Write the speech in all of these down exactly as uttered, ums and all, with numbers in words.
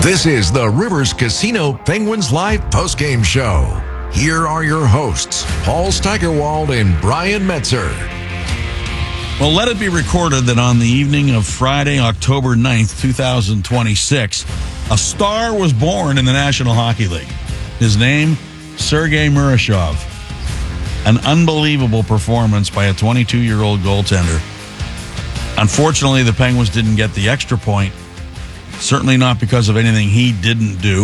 This is the Rivers Casino Penguins Live postgame show. Here are your hosts, Paul Steigerwald and Brian Metzer. Well, let it be recorded that on the evening of Friday, October ninth, twenty twenty-six, a star was born in the National Hockey League. His name, Sergei Murashov. An unbelievable performance by a twenty-two-year-old goaltender. Unfortunately, the Penguins didn't get the extra point. Certainly not because of anything he didn't do.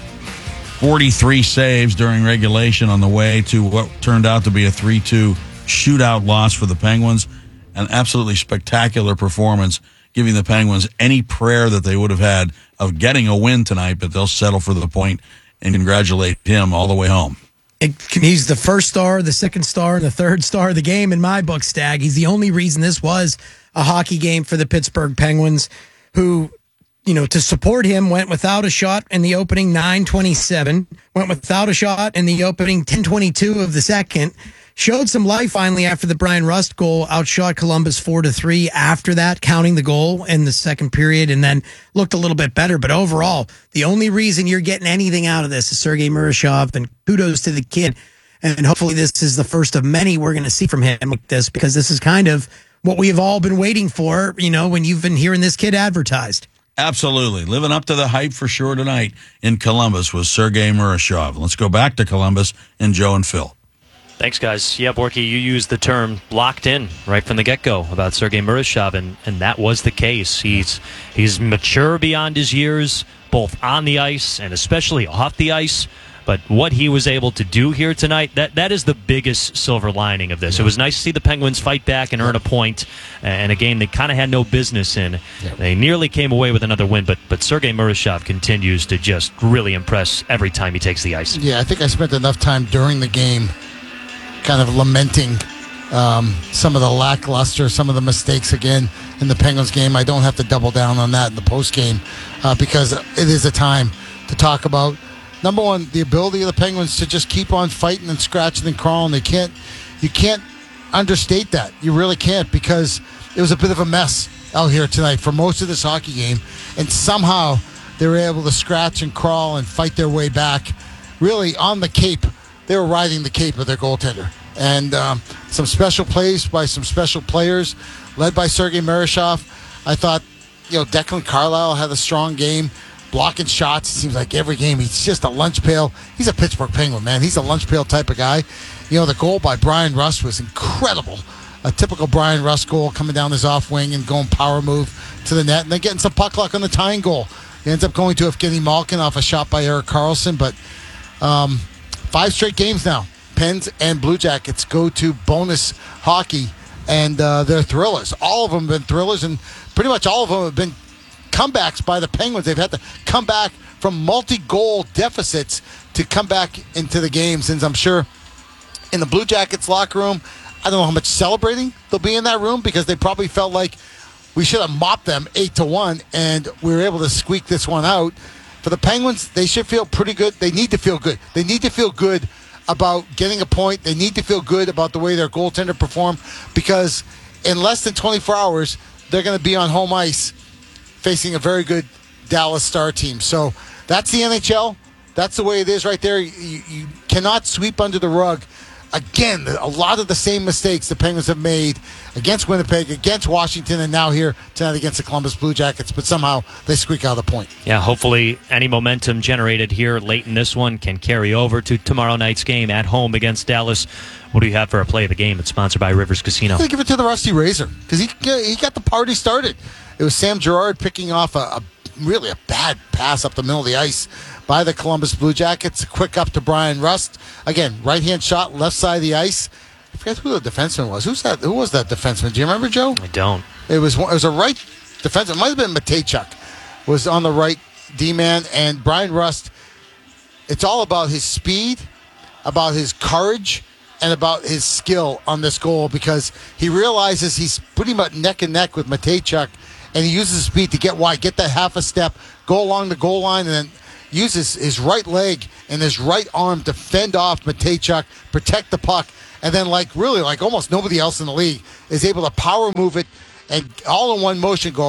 forty-three saves during regulation on the way to what turned out to be a three two shootout loss for the Penguins. An absolutely spectacular performance, giving the Penguins any prayer that they would have had of getting a win tonight, but they'll settle for the point and congratulate him all the way home. It, he's the first star, the second star, and the third star of the game in my book, Stag. He's the only reason this was a hockey game for the Pittsburgh Penguins, who, you know, to support him, went without a shot in the opening nine twenty-seven, went without a shot in the opening ten twenty-two of the second, showed some life finally after the Brian Rust goal, outshot Columbus four to three after that, counting the goal in the second period, and then looked a little bit better. But overall, the only reason you're getting anything out of this is Sergei Murashov, and kudos to the kid. And hopefully this is the first of many we're going to see from him like this, because this is kind of what we have all been waiting for, you know, when you've been hearing this kid advertised. Absolutely. Living up to the hype for sure tonight in Columbus was Sergei Murashov. Let's go back to Columbus and Joe and Phil. Thanks, guys. Yeah, Borky, you used the term locked in right from the get-go about Sergei Murashov, and, and that was the case. He's he's mature beyond his years, both on the ice and especially off the ice. But what he was able to do here tonight, that, that is the biggest silver lining of this. Yeah. It was nice to see the Penguins fight back and earn a point in a game they kind of had no business in. Yeah. They nearly came away with another win, but, but Sergei Murashov continues to just really impress every time he takes the ice. Yeah, I think I spent enough time during the game kind of lamenting um, some of the lackluster, some of the mistakes again in the Penguins game. I don't have to double down on that in the postgame uh, because it is a time to talk about, number one, the ability of the Penguins to just keep on fighting and scratching and crawling. They can't, you can't understate that. You really can't, because it was a bit of a mess out here tonight for most of this hockey game, and somehow they were able to scratch and crawl and fight their way back. Really, on the Cape, they were riding the Cape of their goaltender. And um, some special plays by some special players, led by Sergei Murashov. I thought, you know, Declan Carlisle had a strong game, blocking shots. It seems like every game he's just a lunch pail. He's a Pittsburgh Penguin, man. He's a lunch pail type of guy. You know, the goal by Brian Rust was incredible. A typical Brian Rust goal, coming down his off wing and going power move to the net, and then getting some puck luck on the tying goal. He ends up going to Evgeny Malkin off a shot by Erik Karlsson, but um, five straight games now. Pens and Blue Jackets go to bonus hockey, and uh, they're thrillers. All of them have been thrillers, and pretty much all of them have been comebacks by the Penguins. They've had to come back from multi-goal deficits to come back into the games. And I'm sure in the Blue Jackets locker room, I don't know how much celebrating there'll be in that room, because they probably felt like we should have mopped them eight to one, and we were able to squeak this one out. For the Penguins, they should feel pretty good. They need to feel good. They need to feel good about getting a point. They need to feel good about the way their goaltender performed, because in less than twenty-four hours, they're going to be on home ice facing a very good Dallas Star team. So that's the N H L. That's the way it is right there. You, you cannot sweep under the rug. Again, a lot of the same mistakes the Penguins have made against Winnipeg, against Washington, and now here tonight against the Columbus Blue Jackets, but somehow they squeak out the point. Yeah, hopefully any momentum generated here late in this one can carry over to tomorrow night's game at home against Dallas. What do you have for a play of the game? It's sponsored by Rivers Casino. I'm going to give it to the Rusty Razor, because he, he got the party started. It was Sam Girard picking off a, a really a bad pass up the middle of the ice by the Columbus Blue Jackets. Quick up to Brian Rust. Again, right-hand shot, left side of the ice. I forget who the defenseman was. Who's that? Who was that defenseman? Do you remember, Joe? I don't. It was it was a right defenseman. It might have been Matejchuk. Was on the right D-man. And Brian Rust, it's all about his speed, about his courage, and about his skill on this goal, because he realizes he's pretty much neck and neck with Matejchuk, and he uses his speed to get wide, get that half a step, go along the goal line, and then uses his right leg and his right arm to fend off Matejchuk, protect the puck, and then like really like almost nobody else in the league is able to power move it and all in one motion go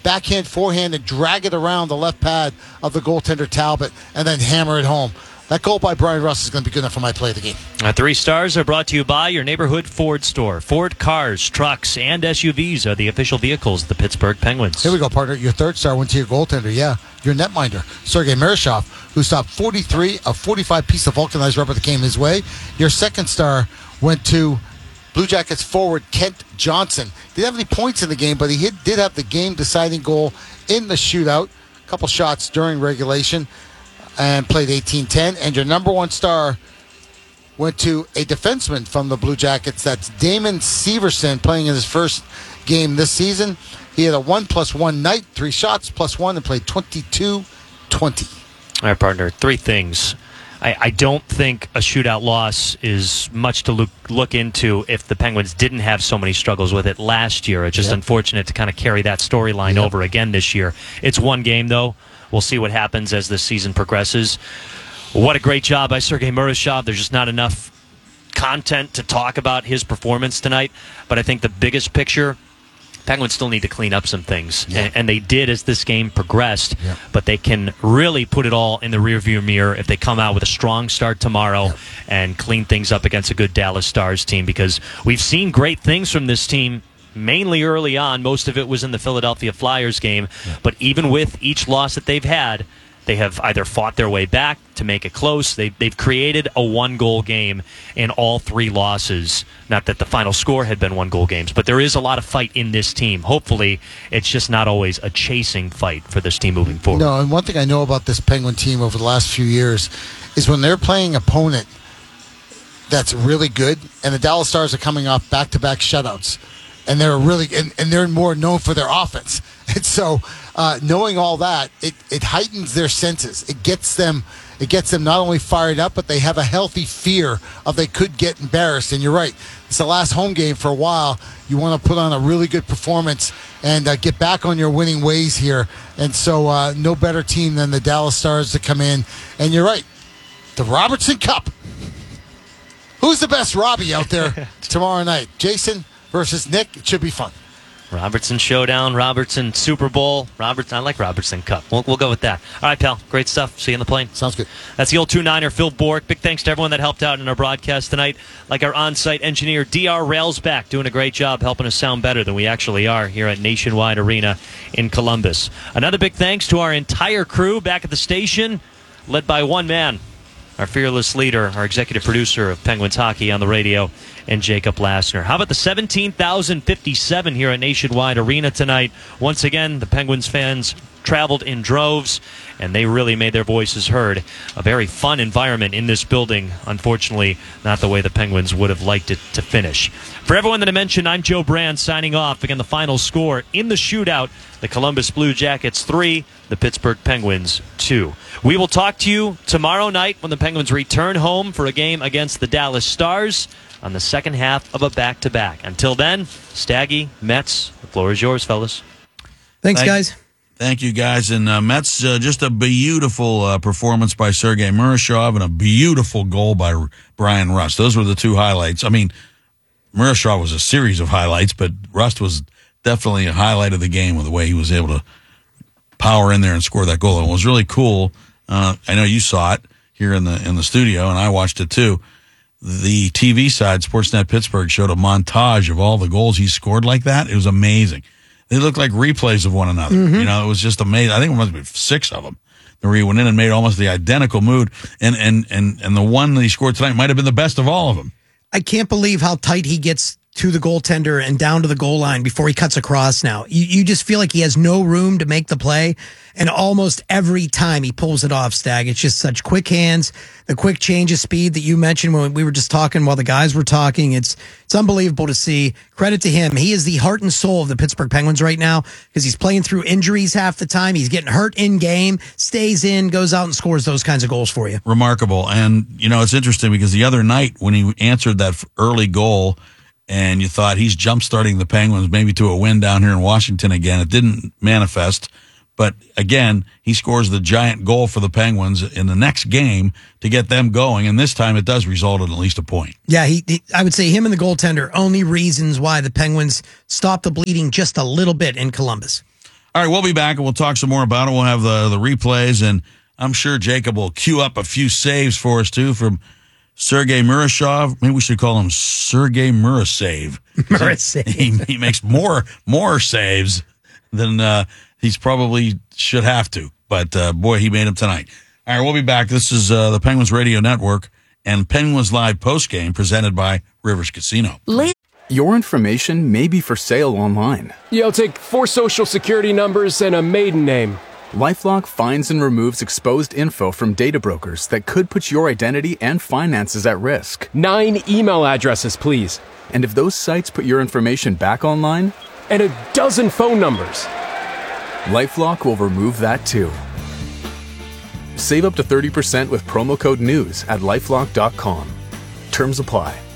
backhand, forehand, and drag it around the left pad of the goaltender Talbot, and then hammer it home. That goal by Brian Rust is going to be good enough for my play of the game. Our three stars are brought to you by your neighborhood Ford store. Ford cars, trucks, and S U Vs are the official vehicles of the Pittsburgh Penguins. Here we go, partner. Your third star went to your goaltender. Yeah, your netminder, Sergei Miroshov, who stopped forty-three of forty-five pieces of vulcanized rubber that came his way. Your second star went to Blue Jackets forward Kent Johnson. Didn't have any points in the game, but he hit, did have the game-deciding goal in the shootout. A couple shots during regulation. And played eighteen ten. And your number one star went to a defenseman from the Blue Jackets. That's Damon Severson, playing in his first game this season. He had a one plus one night, three shots plus one, and played twenty-two twenty. All right, partner, three things. I, I don't think a shootout loss is much to look, look into if the Penguins didn't have so many struggles with it last year. It's just yep. unfortunate to kind of carry that storyline yep. over again this year. It's one game, though. We'll see what happens as the season progresses. What a great job by Sergei Miroshov. There's just not enough content to talk about his performance tonight. But I think the biggest picture, Penguins still need to clean up some things. Yeah. And, and they did as this game progressed. Yeah. But they can really put it all in the rearview mirror if they come out with a strong start tomorrow yeah. and clean things up against a good Dallas Stars team. Because we've seen great things from this team mainly early on. Most of it was in the Philadelphia Flyers game. Yeah. But even with each loss that they've had, they have either fought their way back to make it close. They, they've created a one-goal game in all three losses. Not that the final score had been one-goal games, but there is a lot of fight in this team. Hopefully, it's just not always a chasing fight for this team moving forward. No, and one thing I know about this Penguin team over the last few years is when they're playing an opponent that's really good, and the Dallas Stars are coming off back-to-back shutouts, and they're really and, and they're more known for their offense. And so, uh, knowing all that, it, it heightens their senses. It gets them, it gets them not only fired up, but they have a healthy fear of they could get embarrassed. And you're right, it's the last home game for a while. You want to put on a really good performance and uh, get back on your winning ways here. And so, uh, no better team than the Dallas Stars to come in. And you're right, the Robertson Cup. Who's the best Robbie out there tomorrow night? Jason versus Nick. It should be fun. Robertson Showdown, Robertson Super Bowl, Robertson. I like Robertson Cup. We'll, we'll go with that. All right, pal. Great stuff. See you on the plane. Sounds good. That's the old two niner, Phil Bork. Big thanks to everyone that helped out in our broadcast tonight, like our on-site engineer, D R Railsback, doing a great job helping us sound better than we actually are here at Nationwide Arena in Columbus. Another big thanks to our entire crew back at the station, led by one man, our fearless leader, our executive producer of Penguins Hockey on the radio, and Jacob Lassner. How about the seventeen thousand fifty-seven here at Nationwide Arena tonight? Once again, the Penguins fans traveled in droves, and they really made their voices heard. A very fun environment in this building. Unfortunately, not the way the Penguins would have liked it to finish. For everyone that I mentioned, I'm Joe Brand signing off. Again, the final score in the shootout, the Columbus Blue Jackets three, the Pittsburgh Penguins two. We will talk to you tomorrow night when the Penguins return home for a game against the Dallas Stars on the second half of a back-to-back. Until then, Staggy, Mets, the floor is yours, fellas. Thanks, Thank, guys. Thank you, guys. And uh, Mets, uh, just a beautiful uh, performance by Sergei Miroshov and a beautiful goal by R- Brian Rust. Those were the two highlights. I mean, Miroshov was a series of highlights, but Rust was definitely a highlight of the game with the way he was able to power in there and score that goal. It was really cool. Uh, I know you saw it here in the in the studio, and I watched it too. The T V side, Sportsnet Pittsburgh, showed a montage of all the goals he scored like that. It was amazing. They looked like replays of one another. Mm-hmm. You know, it was just amazing. I think it must have been six of them. Where he went in and made almost the identical mood. And, and, and, and the one that he scored tonight might have been the best of all of them. I can't believe how tight he gets to the goaltender and down to the goal line before he cuts across now. You, you just feel like he has no room to make the play. And almost every time he pulls it off, Stag, it's just such quick hands, the quick change of speed that you mentioned when we were just talking while the guys were talking. It's it's unbelievable to see. Credit to him. He is the heart and soul of the Pittsburgh Penguins right now because he's playing through injuries half the time. He's getting hurt in game, stays in, goes out and scores those kinds of goals for you. Remarkable. And, you know, it's interesting because the other night when he answered that early goal and you thought he's jump-starting the Penguins maybe to a win down here in Washington again, it didn't manifest. But again, he scores the giant goal for the Penguins in the next game to get them going, and this time it does result in at least a point. Yeah, he, he, I would say him and the goaltender, only reasons why the Penguins stopped the bleeding just a little bit in Columbus. All right, we'll be back and we'll talk some more about it. We'll have the, the replays, and I'm sure Jacob will queue up a few saves for us, too, from Sergei Murashov. Maybe we should call him Sergei Murasave. Murasave. He, he makes more more saves than uh, he's probably should have to. But, uh, boy, he made them tonight. All right, we'll be back. This is uh, the Penguins Radio Network and Penguins Live postgame presented by Rivers Casino. Your information may be for sale online. Yeah, I'll take four social security numbers and a maiden name. LifeLock finds and removes exposed info from data brokers that could put your identity and finances at risk. Nine email addresses, please. And if those sites put your information back online, and a dozen phone numbers, LifeLock will remove that too. Save up to thirty percent with promo code NEWS at LifeLock dot com. Terms apply.